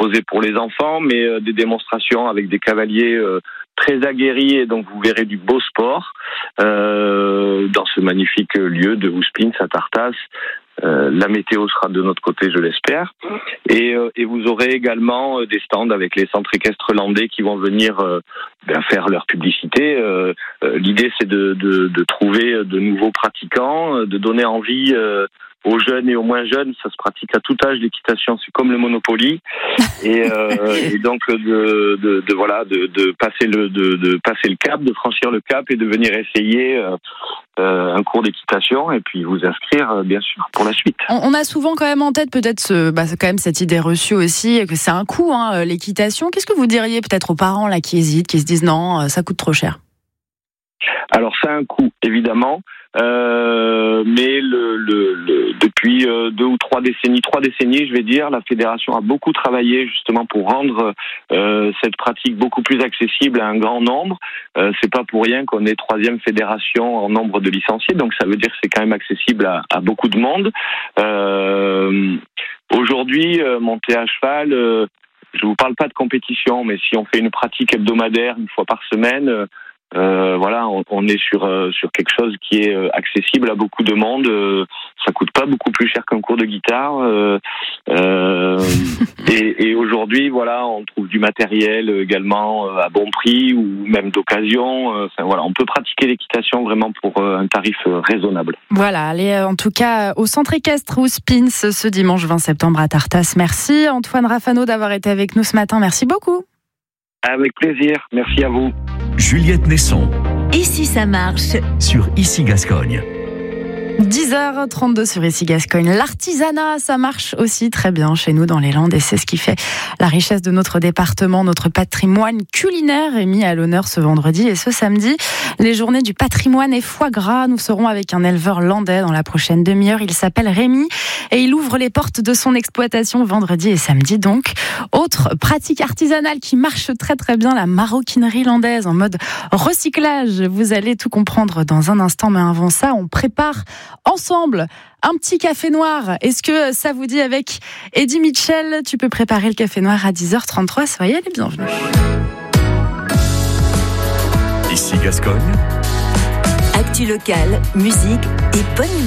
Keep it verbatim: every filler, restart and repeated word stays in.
proposés pour les enfants, mais euh, des démonstrations avec des cavaliers euh, très aguerris, et donc vous verrez du beau sport euh, dans ce magnifique lieu de Ouspins à Tartas. Euh, la météo sera de notre côté, je l'espère. Et, euh, et vous aurez également euh, des stands avec les centres équestres landais qui vont venir euh, ben, faire leur publicité. Euh, euh, l'idée, c'est de, de, de trouver de nouveaux pratiquants, de donner envie euh, aux jeunes et aux moins jeunes. Ça se pratique à tout âge, l'équitation, c'est comme le Monopoly. Et, euh, et donc de, de, de voilà, de, de passer le, de, de passer le cap, de franchir le cap et de venir essayer euh, euh, un cours d'équitation et puis vous inscrire euh, bien sûr pour la suite. On, on a souvent quand même en tête peut-être ce, bah, quand même cette idée reçue aussi que c'est un coût, hein, l'équitation. Qu'est-ce que vous diriez peut-être aux parents là qui hésitent, qui se disent non, ça coûte trop cher? Alors ça a un coût évidemment. Euh, mais le, le, le, depuis euh, deux ou trois décennies, trois décennies, je vais dire, la fédération a beaucoup travaillé justement pour rendre euh, cette pratique beaucoup plus accessible à un grand nombre. Euh, c'est pas pour rien qu'on est troisième fédération en nombre de licenciés, donc ça veut dire que c'est quand même accessible à, à beaucoup de monde. Euh, aujourd'hui, euh, monter à cheval, euh, je vous parle pas de compétition, mais si on fait une pratique hebdomadaire une fois par semaine. Euh, Euh, voilà, on, on est sur euh, sur quelque chose qui est euh, accessible à beaucoup de monde. Euh, ça coûte pas beaucoup plus cher qu'un cours de guitare. Euh, euh, et, et aujourd'hui, voilà, on trouve du matériel également euh, à bon prix ou même d'occasion. Euh, enfin voilà, on peut pratiquer l'équitation vraiment pour euh, un tarif euh, raisonnable. Voilà, allez euh, en tout cas au centre équestre Ouspins ce dimanche vingt septembre à Tartas. Merci Antoine Rafano d'avoir été avec nous ce matin. Merci beaucoup. Avec plaisir. Merci à vous. Juliette Nesson. Et si ça marche sur Ici Gascogne. dix heures trente-deux sur Ici Gascogne. L'artisanat, ça marche aussi très bien chez nous dans les Landes et c'est ce qui fait la richesse de notre département. Notre patrimoine culinaire est mis à l'honneur ce vendredi et ce samedi. Les journées du patrimoine et foie gras. Nous serons avec un éleveur landais dans la prochaine demi-heure. Il s'appelle Rémi et il ouvre les portes de son exploitation vendredi et samedi donc. Autre pratique artisanale qui marche très très bien, la maroquinerie landaise en mode recyclage. Vous allez tout comprendre dans un instant, mais avant ça, on prépare ensemble un petit café noir. Est-ce que ça vous dit avec Eddie Mitchell? Tu peux préparer le café noir à dix heures trente-trois. Soyez les bienvenus. Ici Gascogne. Actu locale, musique et bonne humeur.